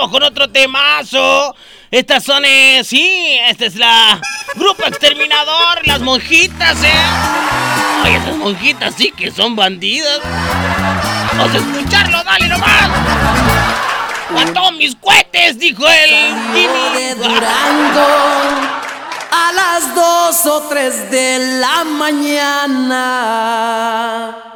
vamos con otro temazo. Estas son, sí, esta es la Grupo Exterminador, las monjitas, Oye, esas monjitas sí que son bandidas. Vamos a escucharlo, dale nomás. ¡A todos mis cohetes! Dijo el Jimmy de Durango a las 2 o 3 de la mañana.